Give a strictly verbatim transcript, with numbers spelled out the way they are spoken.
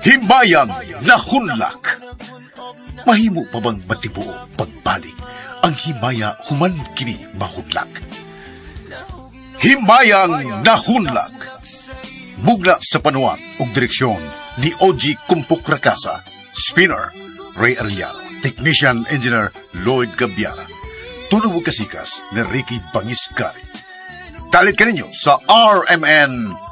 Himayang nahunlak. Mahimo pa bang matibuo pagbalik ang himaya human kini mahunlak? Himayang nahunlak. Mugna sa panuwat ug direksyon ni O G Kumpuk Rakasa, Spinner Ray Arellano, Technician Engineer Lloyd Gabiara, tunog kasikas ni Ricky Bangiscari. Talit ka ninyo sa R M N